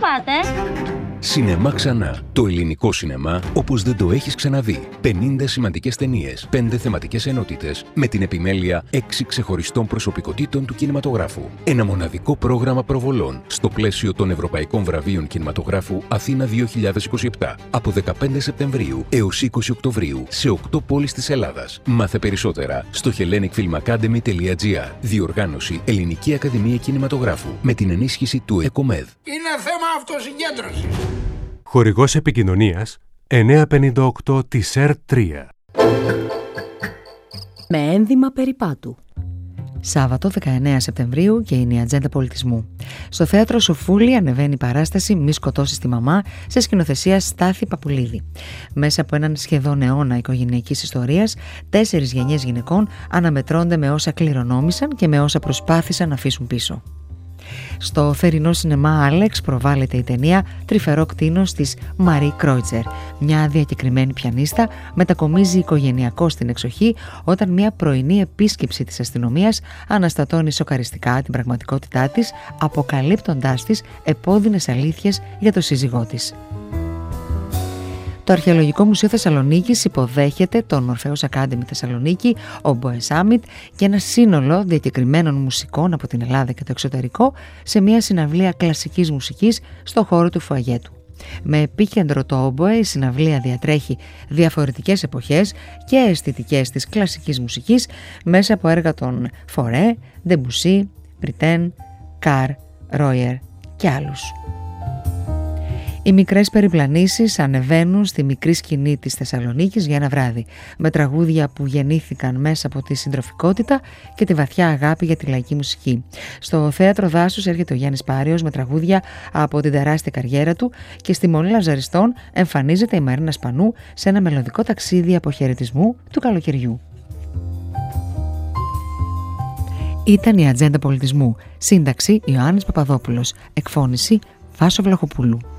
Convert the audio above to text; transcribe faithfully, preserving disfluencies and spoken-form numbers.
πάτε? Σινεμά ξανά. Το ελληνικό σινεμά όπως δεν το έχεις ξαναδεί. πενήντα σημαντικές ταινίες, πέντε θεματικές ενότητες, με την επιμέλεια έξι ξεχωριστών προσωπικότητων του κινηματογράφου. Ένα μοναδικό πρόγραμμα προβολών στο πλαίσιο των Ευρωπαϊκών Βραβείων Κινηματογράφου Αθήνα δύο χιλιάδες είκοσι επτά από δεκαπέντε Σεπτεμβρίου έως είκοσι Οκτωβρίου σε οκτώ πόλεις της Ελλάδας. Μάθε περισσότερα στο hellenic film academy τελεία gr. Διοργάνωση Ελληνική Ακαδημία Κινηματογράφου με την ενίσχυση του ΕΚΟΜΕΔ. Είναι θέμα αυτοσυγκέντρωσης. Χορηγός επικοινωνίας εννιακόσια πενήντα οκτώ της ΕΡ τρία. Με ένδυμα περιπάτου. Σάββατο δεκαεννέα Σεπτεμβρίου και είναι η Ατζέντα Πολιτισμού. Στο θέατρο Σοφούλη ανεβαίνει η παράσταση «Μη σκοτώσεις τη μαμά» σε σκηνοθεσία Στάθη Παπουλίδη. Μέσα από έναν σχεδόν αιώνα οικογενειακής ιστορίας, τέσσερις γενιές γυναικών αναμετρώνται με όσα κληρονόμησαν και με όσα προσπάθησαν να αφήσουν πίσω. Στο θερινό σινεμά Άλεξ προβάλλεται η ταινία «Τρυφερό κτήνος» της Μαρί Κρόιτσερ. Μια διακεκριμένη πιανίστα μετακομίζει οικογενειακώς στην εξοχή όταν μια πρωινή επίσκεψη της αστυνομίας αναστατώνει σοκαριστικά την πραγματικότητά της, αποκαλύπτοντάς της επώδυνες αλήθειες για το σύζυγό της. Το Αρχαιολογικό Μουσείο Θεσσαλονίκης υποδέχεται τον Orpheus Academy Θεσσαλονίκη, Oboe Summit και ένα σύνολο διακεκριμένων μουσικών από την Ελλάδα και το εξωτερικό σε μια συναυλία κλασικής μουσικής στο χώρο του φουαγέ του. Με επίκεντρο το Oboe, η συναυλία διατρέχει διαφορετικές εποχές και αισθητικές της κλασικής μουσικής μέσα από έργα των Φορέ, Debussy, Britten, Carr, Royer και άλλους. Οι μικρές περιπλανήσεις ανεβαίνουν στη μικρή σκηνή της Θεσσαλονίκης για ένα βράδυ, με τραγούδια που γεννήθηκαν μέσα από τη συντροφικότητα και τη βαθιά αγάπη για τη λαϊκή μουσική. Στο Θέατρο Δάσους έρχεται ο Γιάννης Πάριος με τραγούδια από την τεράστια καριέρα του και στη Μονή Λαζαριστών εμφανίζεται η Μαρίνα Σπανού σε ένα μελωδικό ταξίδι αποχαιρετισμού του καλοκαιριού. Ήταν η Ατζέντα Πολιτισμού. Σύνταξη Ιωάννης Παπαδόπουλος. Εκφώνηση Βάσο Βλαχοπούλου.